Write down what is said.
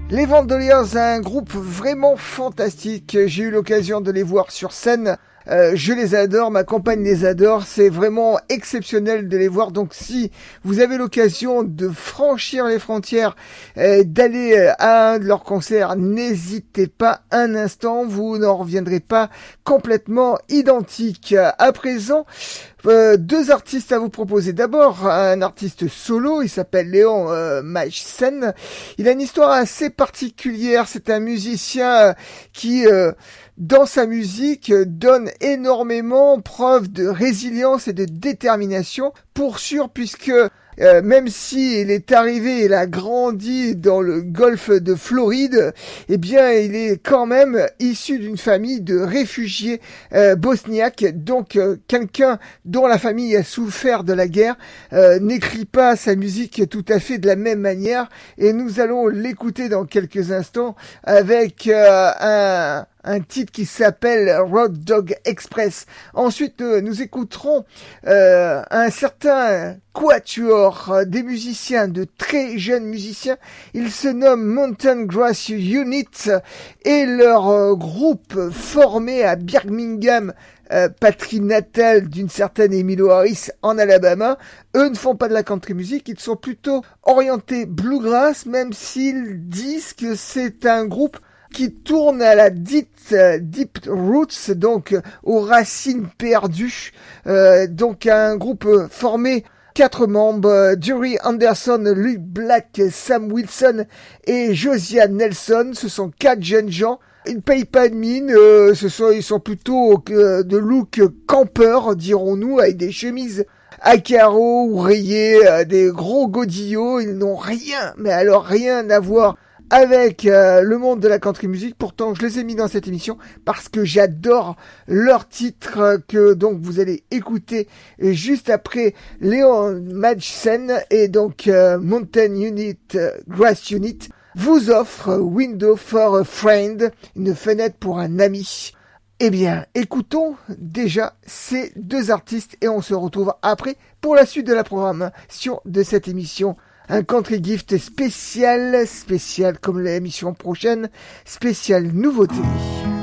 Les Vandoliers, un groupe vraiment fantastique. J'ai eu l'occasion de les voir sur scène. Je les adore, ma compagne les adore, c'est vraiment exceptionnel de les voir. Donc si vous avez l'occasion de franchir les frontières, d'aller à un de leurs concerts, n'hésitez pas un instant, vous n'en reviendrez pas complètement identique. À présent, deux artistes à vous proposer. D'abord, un artiste solo, il s'appelle Léon Majsen. Il a une histoire assez particulière, c'est un musicien qui... dans sa musique, donne énormément preuve de résilience et de détermination, pour sûr, puisque même si il est arrivé, il a grandi dans le golfe de Floride, eh bien, il est quand même issu d'une famille de réfugiés bosniaques, donc quelqu'un dont la famille a souffert de la guerre n'écrit pas sa musique tout à fait de la même manière, et nous allons l'écouter dans quelques instants avec un titre qui s'appelle Road Dog Express. Ensuite, nous écouterons un certain quatuor, des musiciens, de très jeunes musiciens. Ils se nomment Mountain Grass Unit et leur groupe formé à Birmingham, patrie natale d'une certaine Emilio Harris en Alabama. Eux ne font pas de la country music, ils sont plutôt orientés bluegrass, même s'ils disent que c'est un groupe qui tourne à la deep roots, donc aux racines perdues. Donc un groupe formé 4 membres, Jerry Anderson, Luke Black, Sam Wilson et Josiah Nelson. Ce sont 4 jeunes gens. Ils ne payent pas de mine, ils sont plutôt de look campeurs, dirons-nous, avec des chemises à carreaux ou rayées, des gros godillots. Ils n'ont rien, mais alors rien à voir avec le monde de la country music. Pourtant, je les ai mis dans cette émission parce que j'adore leur titre que donc vous allez écouter juste après Léon Majsen et donc Mountain Unit, Grass Unit vous offre Window for a Friend, une fenêtre pour un ami. Eh bien, écoutons déjà ces deux artistes et on se retrouve après pour la suite de la programmation de cette émission. Un country gift spécial comme l'émission prochaine, spécial nouveauté.